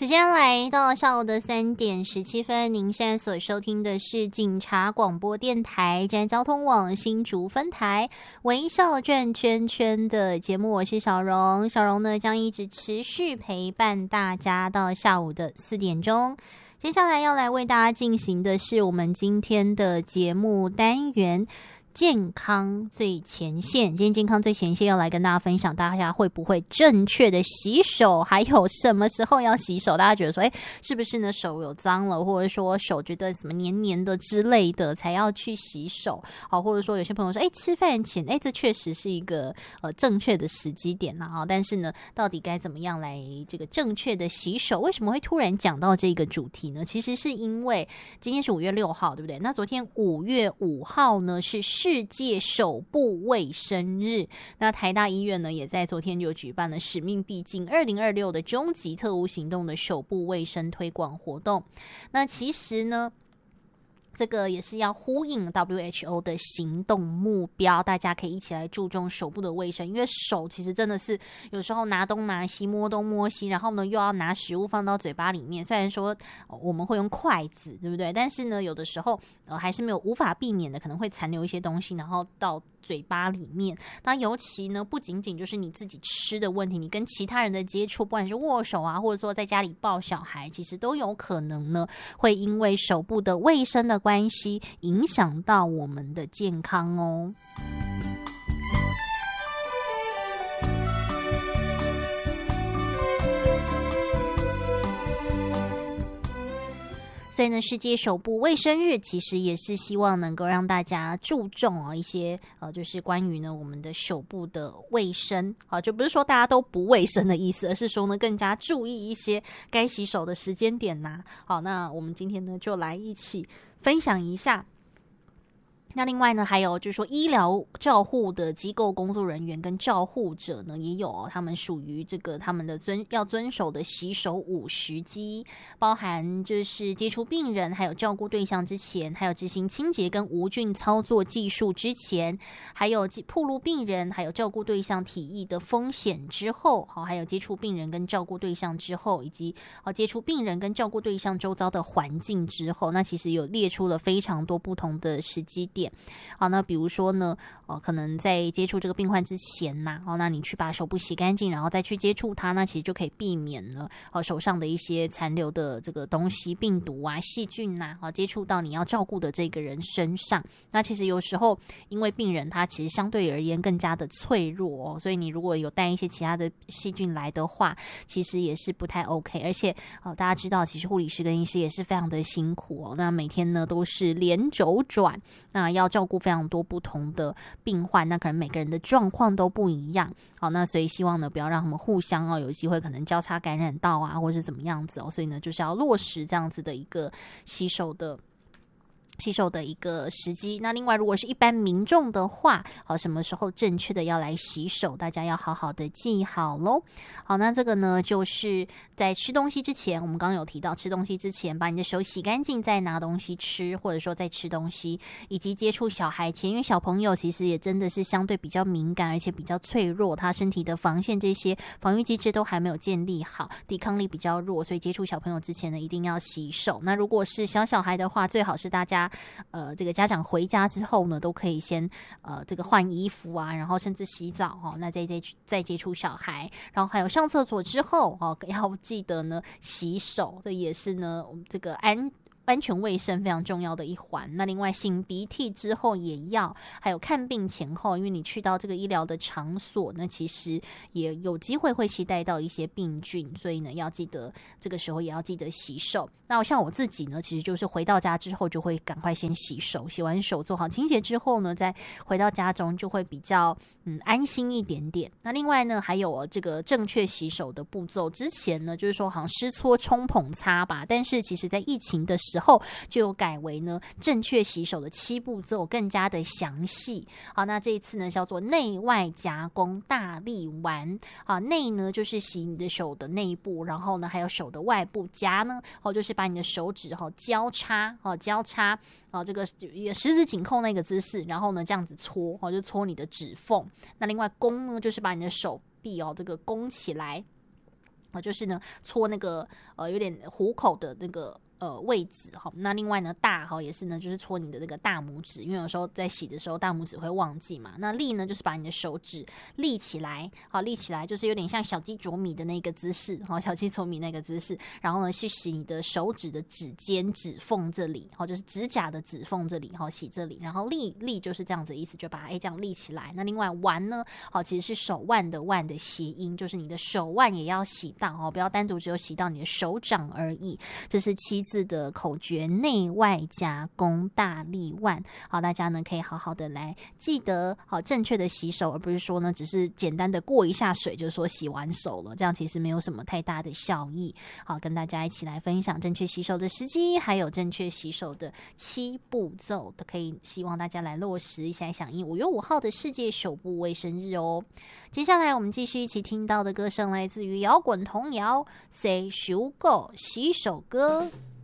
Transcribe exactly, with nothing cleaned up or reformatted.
时间来到下午的三点十七分，您现在所收听的是警察广播电台站交通网新竹分台微笑转圈圈的节目，我是小荣。小荣呢将一直持续陪伴大家到下午的四点钟。接下来要来为大家进行的是我们今天的节目单元健康最前线。今天健康最前线要来跟大家分享，大家会不会正确的洗手，还有什么时候要洗手。大家觉得说，哎，是不是呢手有脏了，或者说手觉得什么黏黏的之类的才要去洗手。好，或者说有些朋友说，哎，吃饭前，哎，这确实是一个呃正确的时机点呐、啊。但是呢，到底该怎么样来这个正确的洗手？为什么会突然讲到这个主题呢？其实是因为今天是五月六号，对不对？那昨天五月五号呢是世界手部卫生日，那台大医院呢也在昨天就举办了使命必进二零二六的终极特务行动的手部卫生推广活动。那其实呢这个也是要呼应 W H O 的行动目标，大家可以一起来注重手部的卫生，因为手其实真的是有时候拿东拿西，摸东摸西，然后呢又要拿食物放到嘴巴里面。虽然说、呃、我们会用筷子，对不对？但是呢有的时候、呃、还是没有无法避免的，可能会残留一些东西，然后到嘴巴里面。那尤其呢不仅仅就是你自己吃的问题，你跟其他人的接触，不管是握手啊，或者说在家里抱小孩，其实都有可能呢会因为手部的卫生的关系影响到我们的健康哦。所以呢，世界手部卫生日其实也是希望能够让大家注重哦一些呃，就是关于呢我们的手部的卫生，好，就不是说大家都不卫生的意思，而是说呢更加注意一些该洗手的时间点呐、啊。好，那我们今天呢就来一起分享一下。那另外呢，还有就是说医疗照护的机构工作人员跟照护者呢，也有、哦、他们属于这个他们的遵要遵守的洗手五十基，包含就是接触病人还有照顾对象之前，还有执行清洁跟无菌操作技术之前，还有暴露病人还有照顾对象体液的风险之后，好，还有接触病人跟照顾对象之后，以及好接触病人跟照顾对象周遭的环境之后，那其实有列出了非常多不同的时机点。好，那比如说呢，呃，可能在接触这个病患之前呐、啊，哦，那你去把手部洗干净，然后再去接触它，那其实就可以避免了呃手上的一些残留的这个东西、病毒啊、细菌呐、啊，接触到你要照顾的这个人身上。那其实有时候因为病人他其实相对而言更加的脆弱哦，所以你如果有带一些其他的细菌来的话，其实也是不太 OK。而且呃，大家知道，其实护理师跟医师也是非常的辛苦哦，那每天呢都是连轴转，那要照顾非常多不同的病患，那可能每个人的状况都不一样。好，那所以希望呢不要让他们互相哦有机会可能交叉感染到啊，或者是怎么样子哦。所以呢就是要落实这样子的一个洗手的。洗手的一个时机。那另外如果是一般民众的话，好，什么时候正确的要来洗手，大家要好好的记好咯。好，那这个呢就是在吃东西之前，我们刚刚有提到吃东西之前把你的手洗干净，再拿东西吃，或者说再吃东西，以及接触小孩前，因为小朋友其实也真的是相对比较敏感，而且比较脆弱，他身体的防线这些防御机制都还没有建立好，抵抗力比较弱，所以接触小朋友之前呢一定要洗手。那如果是小小孩的话，最好是大家呃，这个家长回家之后呢，都可以先呃这个换衣服啊，然后甚至洗澡哦，那再再再接触小孩，然后还有上厕所之后哦，要记得呢洗手，这也是呢这个安。安全卫生非常重要的一环。那另外擤鼻涕之后也要，还有看病前后，因为你去到这个医疗的场所，那其实也有机会会携带到一些病菌，所以呢要记得这个时候也要记得洗手。那像我自己呢，其实就是回到家之后就会赶快先洗手，洗完手做好清洁之后呢，再回到家中就会比较嗯安心一点点。那另外呢还有这个正确洗手的步骤，之前呢就是说好像湿搓冲捧擦吧，但是其实在疫情的时候之后就有改为呢正确洗手的七步骤，更加的详细。好，那这一次呢叫做内外夹攻大力丸。好，内呢就是洗你的手的内部，然后呢还有手的外部，夹呢哦就是把你的手指哈、哦、交叉哦交叉哦这个十指紧扣那个姿势，然后呢这样子搓哦就搓你的指缝。那另外弓呢就是把你的手臂哦这个弓起来。 啊，就是呢搓那个呃有点虎口的那个呃位置哈。那另外呢大哈也是呢就是搓你的那个大拇指，因为有时候在洗的时候大拇指会忘记嘛。那立呢就是把你的手指立起来，好立起来就是有点像小鸡啄米的那个姿势，好小鸡啄米那个姿势。然后呢去洗你的手指的指尖、指缝这里，好就是指甲的指缝这里，好洗这里。然后立立就是这样子的意思，就把它哎这样立起来。那另外腕呢，好其实是手腕的腕的谐音，就是你的手腕也要洗到哦，不要单独只有洗到你的手掌而已。这是七字的口诀，内外夹攻大力腕。好，大家呢可以好好的来记得好正确的洗手，而不是说呢只是简单的过一下水就说洗完手了，这样其实没有什么太大的效益。好，跟大家一起来分享正确洗手的时机，还有正确洗手的七步骤，都可以希望大家来落实一下，响应五月五号的世界手部卫生日哦。接下来我们继续一起听到的歌声来自于摇滚童谣《洗手歌》洗手歌。